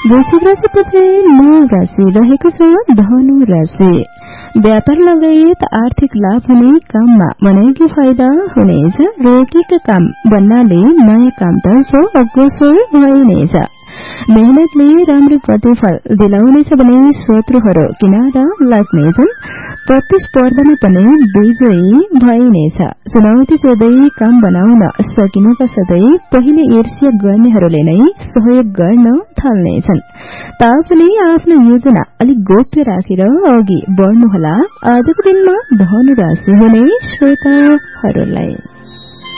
वृश्चिक राशिपछि 9 राशि रहेको छ धनु राशि। व्यापार लगायत आर्थिक लाभ हुने काममा मनैको फाइदा हुनेछ। रोकेका काम बन्नाले नयाँ कामतर्फ अग्रसर भइनेछ। मेहनतले राम्रो प्रतिफल दिलाउनेछ भने शत्रुहरू किनारा लाग्नेछन्। प्रतिस्पर्धामा पनि विजयी भइनेछ। चुनौती सोध्दै काम बनाउन सकिनु त सधैँ पहिले ईर्ष्या गर्नेहरूले नै सहयोग गर्न थाल्नेछन्। तापनि आफ्नो योजना अलिक गोप्य राखेर अघि बढ्नुहोला। आजको दिनमा धनु राशि हुने श्रोताहरूलाई